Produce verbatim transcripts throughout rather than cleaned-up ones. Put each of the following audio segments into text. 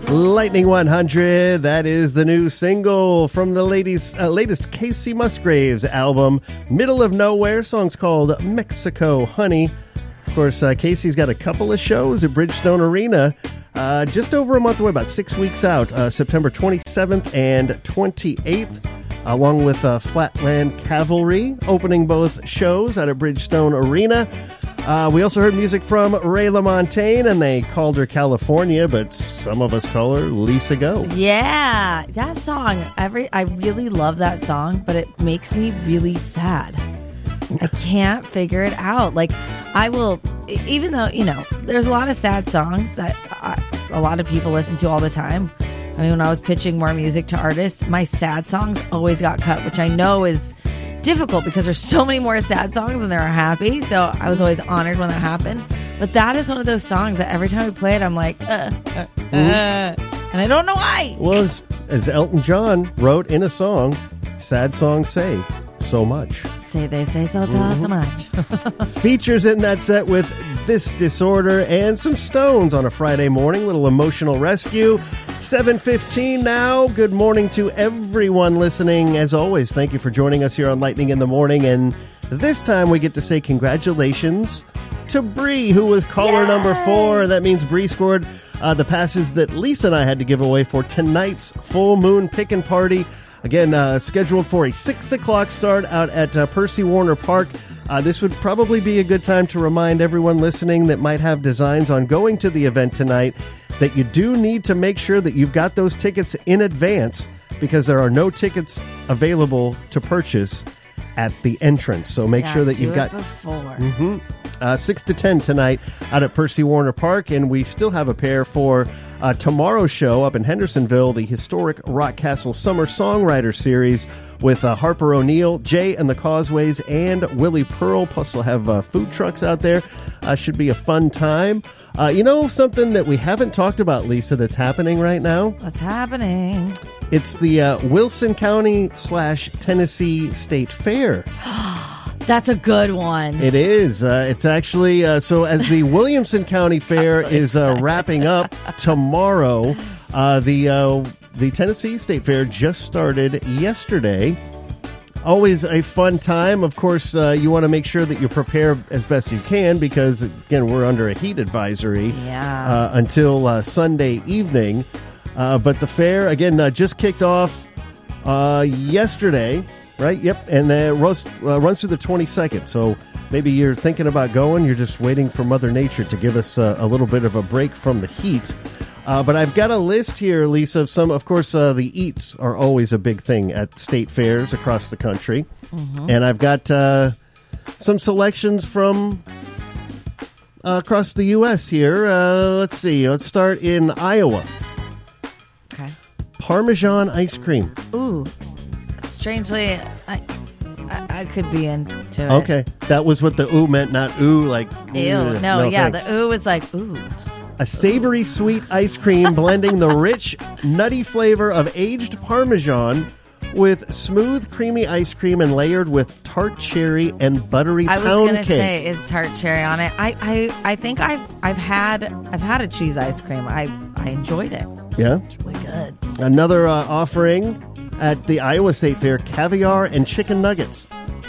Lightning one hundred, that is the new single from the latest, uh, latest Casey Musgraves album, Middle of Nowhere. Song's called Mexico Honey. Of course, uh, Casey's got a couple of shows at Bridgestone Arena uh, just over a month away, about six weeks out, uh, September twenty-seventh and twenty-eighth, along with uh, Flatland Cavalry, opening both shows out at Bridgestone Arena. Uh, we also heard music from Ray LaMontagne, and they called her California, but some of us call her Lisa Go. Yeah, that song, every I really love that song, but it makes me really sad. I can't figure it out. Like, I will, even though, you know, there's a lot of sad songs that I, a lot of people listen to all the time. I mean, when I was pitching more music to artists, my sad songs always got cut, which I know is difficult because there's so many more sad songs than there are happy. So I was always honored when that happened. But that is one of those songs that every time we play it, I'm like, uh, uh, uh, and I don't know why. Well, as, as Elton John wrote in a song, sad songs say so much. Say they say so, so, mm-hmm. so much. Features in that set with This Disorder and some Stones on a Friday morning. Little emotional rescue. seven fifteen now. Good morning to everyone listening. As always, thank you for joining us here on Lightning in the Morning. And this time we get to say congratulations to Bree, who was caller Yay! number four. That means Bree scored uh, the passes that Lisa and I had to give away for tonight's full moon pickin' party. Again, uh, scheduled for a six o'clock start out at uh, Percy Warner Park. Uh, this would probably be a good time to remind everyone listening that might have designs on going to the event tonight that you do need to make sure that you've got those tickets in advance, because there are no tickets available to purchase at the entrance. So make yeah, sure that do you've it got before. Mm-hmm, uh, six to ten tonight out at Percy Warner Park, and we still have a pair for uh, tomorrow's show up in Hendersonville, the historic Rock Castle Summer Songwriter Series with uh, Harper O'Neill, Jay and the Causeways, and Willie Pearl. Plus, we'll have uh, food trucks out there. Uh, should be a fun time. Uh, you know something that we haven't talked about, Lisa, that's happening right now? What's happening? It's the uh, Wilson County slash Tennessee State Fair. That's a good one. It is. Uh, it's actually, uh, so as the Williamson County Fair really is uh, wrapping up tomorrow, uh, the uh, the Tennessee State Fair just started yesterday. Always a fun time. Of course, uh, you want to make sure that you prepare as best you can because, again, we're under a heat advisory yeah. uh, until uh, Sunday evening. Uh, but the fair, again, uh, just kicked off uh, yesterday, right? Yep. And then it runs, uh, runs through the twenty-second. So maybe you're thinking about going. You're just waiting for Mother Nature to give us uh, a little bit of a break from the heat. Uh, but I've got a list here, Lisa, of some, of course, uh, the eats are always a big thing at state fairs across the country. Mm-hmm. And I've got uh, some selections from uh, across the U S here. Uh, let's see. Let's start in Iowa. Okay. Parmesan ice cream. Ooh. Strangely, I, I I could be into it. Okay. That was what the ooh meant, not ooh, like... Ew. Ugh, No, no yeah, thanks. the ooh was like, ooh. A savory sweet ice cream blending the rich, nutty flavor of aged Parmesan with smooth, creamy ice cream and layered with tart cherry and buttery I pound was cake. gonna say, is tart cherry on it? I, I, I think I've I've had I've had a cheese ice cream. I, I enjoyed it. Yeah. It's really good. Another uh, offering at the Iowa State Fair: caviar and chicken nuggets.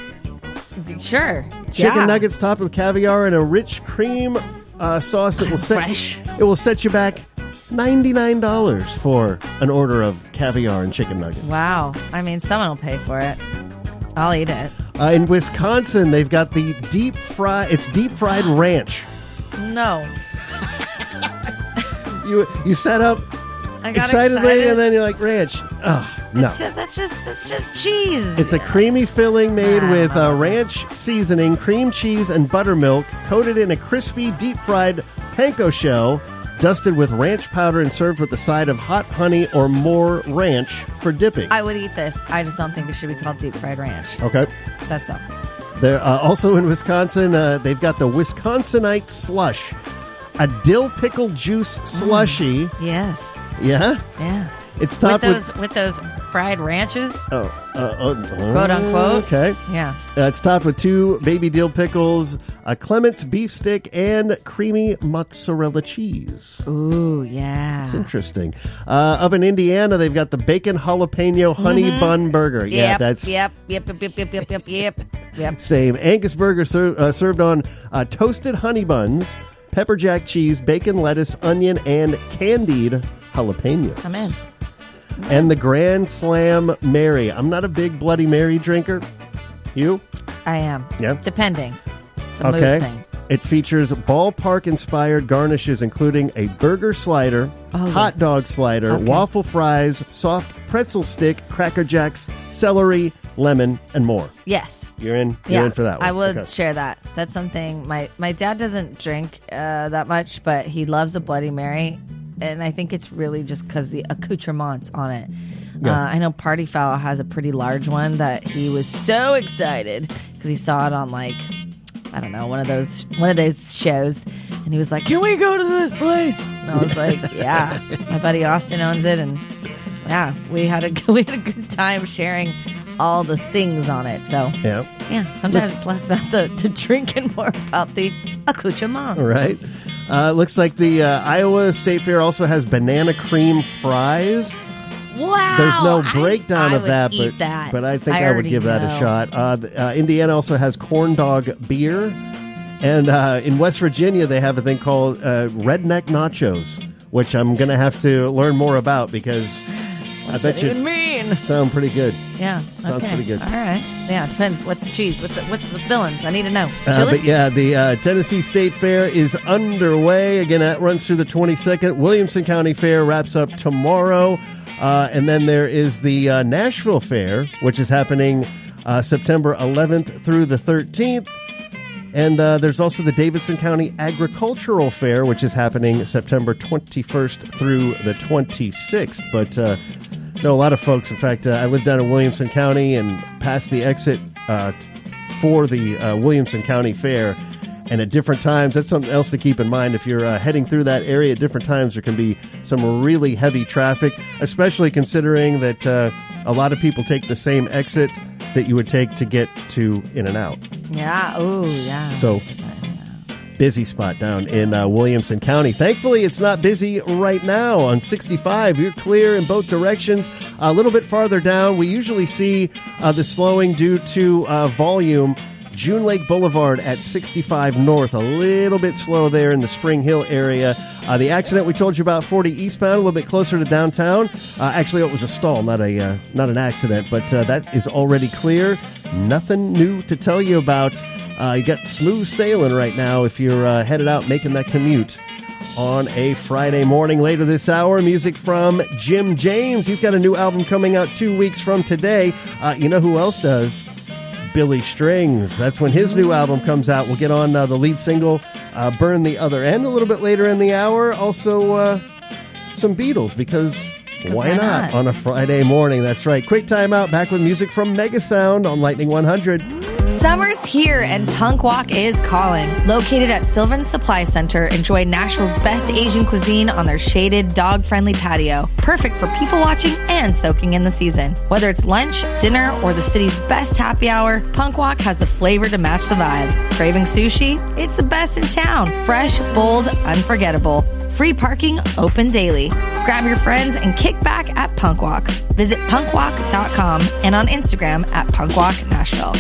Sure. Chicken yeah. nuggets topped with caviar and a rich cream uh, sauce that will set Fresh. it will set you back ninety-nine dollars for an order of caviar and chicken nuggets. Wow. I mean, someone will pay for it. I'll eat it. Uh, in Wisconsin, they've got the deep fry. It's deep fried ranch. No. You you set up I got excitedly, excited. and then you're like, ranch. Oh, no. It's just, that's just it's just cheese. It's a creamy filling made Ah. with uh, ranch seasoning, cream cheese, and buttermilk, coated in a crispy, deep-fried panko shell, dusted with ranch powder, and served with a side of hot honey or more ranch for dipping. I would eat this. I just don't think it should be called deep fried ranch. Okay. That's all. They're uh, also in Wisconsin. Uh, they've got the Wisconsinite slush, a dill pickle juice slushy. Mm. Yes. Yeah? Yeah. It's with topped with, those with those fried ranches, oh, uh, uh, quote unquote. Okay. Yeah. Uh, it's topped with two baby dill pickles, a Clement beef stick, and creamy mozzarella cheese. Ooh, yeah. It's interesting. Uh, up in Indiana, they've got the bacon jalapeno honey Mm-hmm. bun burger. Yep, Yeah, that's yep, yep, yep, yep, yep, yep, yep, yep, yep. same. Angus burger ser- uh, served on uh, toasted honey buns, pepper jack cheese, bacon, lettuce, onion, and candied jalapenos. I'm in. And the Grand Slam Mary. I'm not a big Bloody Mary drinker. You? I am. Yeah. Depending. It's a Okay. mood thing. It features ballpark-inspired garnishes, including a burger slider, Oh, hot dog slider, Okay. waffle fries, soft pretzel stick, Cracker Jacks, celery, lemon, and more. Yes. You're in? You're Yeah, in for that one. I would Okay. share that. That's something my my dad doesn't drink uh, that much, but he loves a Bloody Mary, and I think it's really just because the accoutrements on it. Yeah. Uh, I know Party Foul has a pretty large one that he was so excited because he saw it on like I don't know one of those one of those shows, and he was like, "Can we go to this place?" And I was like, "Yeah." My buddy Austin owns it, and yeah, we had a we had a good time sharing all the things on it. So Yeah. yeah, sometimes it's less about the, the drink and more about the accoutrement. All right. Uh, looks like the uh, Iowa State Fair also has banana cream fries. Wow. There's no I- breakdown I of would that, eat but that. but I think I I, would already give that a know. shot. Uh, the- uh, Indiana also has corn dog beer, and uh, in West Virginia they have a thing called uh, redneck nachos, which I'm going to have to learn more about because What's I bet it you even mean? sound pretty good. Yeah. Sounds okay. pretty good. All right. Yeah. It depends. What's the cheese? What's the, what's the fillings? I need to know. Uh, Chili. but yeah, the uh, Tennessee State Fair is underway. Again, that runs through the twenty-second. Williamson County Fair wraps up tomorrow. Uh, and then there is the uh, Nashville Fair, which is happening uh, September eleventh through the thirteenth. And uh, there's also the Davidson County Agricultural Fair, which is happening September twenty-first through the twenty-sixth. But uh, no, a lot of folks. In fact, uh, I live down in Williamson County and past the exit uh, for the uh, Williamson County Fair. And at different times, that's something else to keep in mind. If you're uh, heading through that area at different times, there can be some really heavy traffic, especially considering that uh, a lot of people take the same exit that you would take to get to In-N-Out. Yeah. Oh, yeah. So, busy spot down in uh, Williamson County. Thankfully, it's not busy right now on sixty-five. You're clear in both directions. A little bit farther down, we usually see uh, the slowing due to uh, volume. June Lake Boulevard at sixty-five North, a little bit slow there in the Spring Hill area. Uh, the accident we told you about, forty eastbound, a little bit closer to downtown. Uh, actually, it was a stall, not a uh, not an accident, but uh, that is already clear. Nothing new to tell you about. Uh, you got smooth sailing right now if you're uh, headed out making that commute on a Friday morning. Later this hour, music from Jim James. He's got a new album coming out two weeks from today. Uh, you know who else does? Billy Strings. That's when his new album comes out. We'll get on uh, the lead single, uh, Burn the Other End, a little bit later in the hour. Also, uh, some Beatles, because why, why not? not? On a Friday morning. That's right. Quick time out. Back with music from Mega Sound on Lightning one hundred. Summer's here and Punk Walk is calling. Located at Sylvan Supply Center, enjoy Nashville's best Asian cuisine on their shaded, dog-friendly patio. Perfect for people watching and soaking in the season. Whether it's lunch, dinner, or the city's best happy hour, Punk Walk has the flavor to match the vibe. Craving sushi? It's the best in town. Fresh, bold, unforgettable. Free parking, open daily. Grab your friends and kick back at Punk Walk. Visit punk walk dot com and on Instagram at Punk Walk Nashville.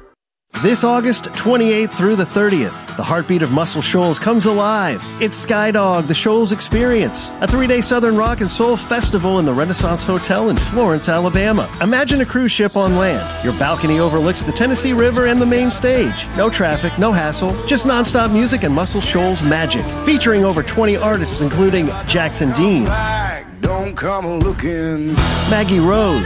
This August twenty-eighth through the thirtieth, the heartbeat of Muscle Shoals comes alive. It's Skydog, the Shoals Experience, a three-day Southern rock and soul festival in the Renaissance Hotel in Florence, Alabama. Imagine a cruise ship on land. Your balcony overlooks the Tennessee River and the main stage. No traffic, no hassle, just nonstop music and Muscle Shoals magic. Featuring over twenty artists, including Jackson Dean, Don't come looking. Maggie Rose,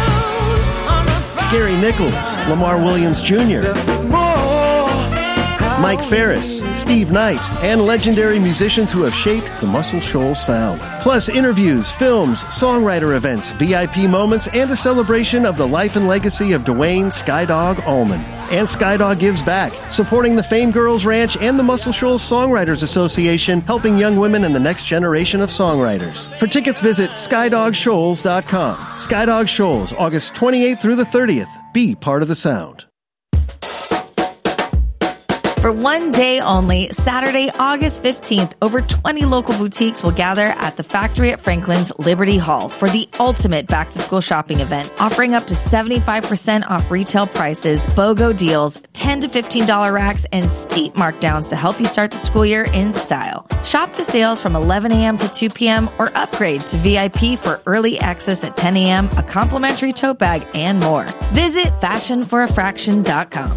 Gary Nichols, Lamar Williams Junior, This is more. Mike Ferris, Steve Knight, and legendary musicians who have shaped the Muscle Shoals sound. Plus interviews, films, songwriter events, V I P moments, and a celebration of the life and legacy of Dwayne Skydog Allman. And Skydog gives back, supporting the Fame Girls Ranch and the Muscle Shoals Songwriters Association, helping young women and the next generation of songwriters. For tickets, visit skydog shoals dot com. Skydog Shoals, August twenty-eighth through the thirtieth. Be part of the sound. For one day only, Saturday, August fifteenth, over twenty local boutiques will gather at the Factory at Franklin's Liberty Hall for the ultimate back-to-school shopping event, offering up to seventy-five percent off retail prices, BOGO deals, ten to fifteen dollars racks, and steep markdowns to help you start the school year in style. Shop the sales from eleven a.m. to two p.m. or upgrade to V I P for early access at ten a.m., a complimentary tote bag, and more. Visit fashion for a fraction dot com.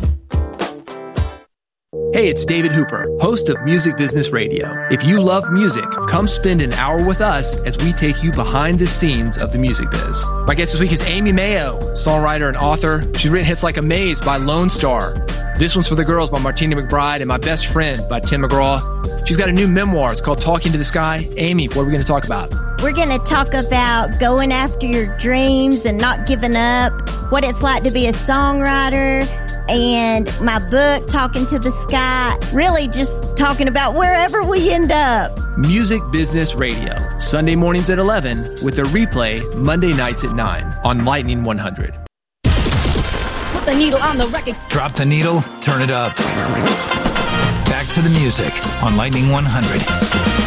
Hey, it's David Hooper, host of Music Business Radio. If you love music, come spend an hour with us as we take you behind the scenes of the music biz. My guest this week is Amy Mayo, songwriter and author. She's written hits like Amaze by Lone Star, This One's for the Girls by Martina McBride, and My Best Friend by Tim McGraw. She's got a new memoir. It's called Talking to the Sky. Amy, what are we going to talk about? We're going to talk about going after your dreams and not giving up, what it's like to be a songwriter, and my book, Talking to the Sky, really just talking about wherever we end up. Music Business Radio, Sunday mornings at eleven, with a replay Monday nights at nine on Lightning one hundred. Put the needle on the record. Drop the needle, turn it up. Back to the music on Lightning one hundred.